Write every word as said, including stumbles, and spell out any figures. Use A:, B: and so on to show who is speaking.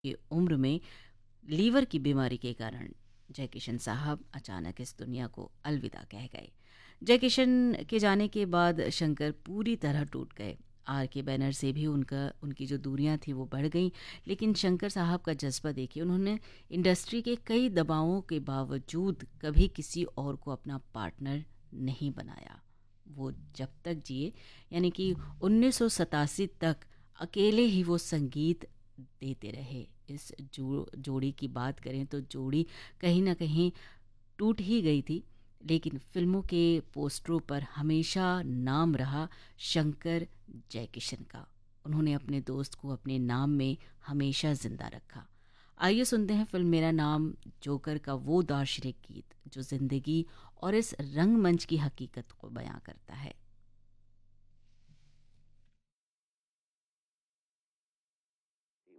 A: की उम्र में लीवर की बीमारी के कारण जय किशन साहब अचानक इस दुनिया को अलविदा कह गए। जय किशन के जाने के बाद शंकर पूरी तरह टूट गए। आर के बैनर से भी उनका उनकी जो दूरियां थी वो बढ़ गई, लेकिन शंकर साहब का जज्बा देखिए, उन्होंने इंडस्ट्री के कई दबावों के बावजूद कभी किसी और को अपना पार्टनर नहीं बनाया। वो जब तक जिए, यानी कि उन्नीस सौ सतासी तक अकेले ही वो संगीत देते रहे। इस जो जोड़ी की बात करें तो जोड़ी कहीं ना कहीं टूट ही गई थी, लेकिन फिल्मों के पोस्टरों पर हमेशा नाम रहा शंकर जयकिशन का। उन्होंने अपने दोस्त को अपने नाम में हमेशा जिंदा रखा। आइए सुनते हैं फिल्म मेरा नाम जोकर का वो दार्शनिक गीत जो जिंदगी और इस रंगमंच की हकीकत को बयां करता है।